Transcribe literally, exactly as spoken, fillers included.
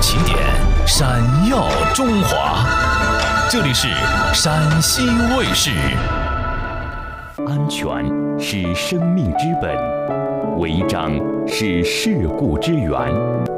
起点，闪耀中华。这里是陕西卫视。 安全是生命之本，违章是事故之源。